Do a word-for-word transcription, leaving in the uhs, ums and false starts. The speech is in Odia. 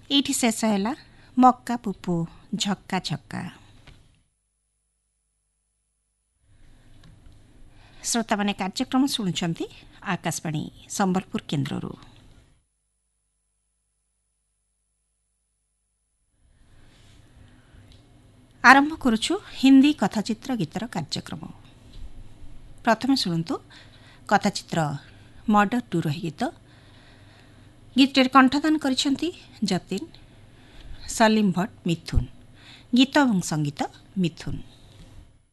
ଏଇଠି ଶେଷ ହେଲା ମକ୍କା ପୁପୁ ଝକ୍କା ଝକ୍କା। ଶ୍ରୋତାମାନେ କାର୍ଯ୍ୟକ୍ରମ ଶୁଣୁଛନ୍ତି ଆକାଶବାଣୀ ସମ୍ବଲପୁର କେନ୍ଦ୍ରରୁ। ଆରମ୍ଭ କରୁଛୁ ହିନ୍ଦୀ କଥାଚିତ୍ର ଗୀତର କାର୍ଯ୍ୟକ୍ରମ। ପ୍ରଥମେ ଶୁଣନ୍ତୁ କଥାଚିତ୍ର ମର୍ଡର ଟୁ ରହି ଗୀତ। ଗୀତରେ କଣ୍ଠଦାନ କରିଛନ୍ତି ଯତୀନ, ସଲିମ ଭଟ୍ଟ, ମିଥୁନ। ଗୀତ ଏବଂ ସଙ୍ଗୀତ ମିଥୁନ।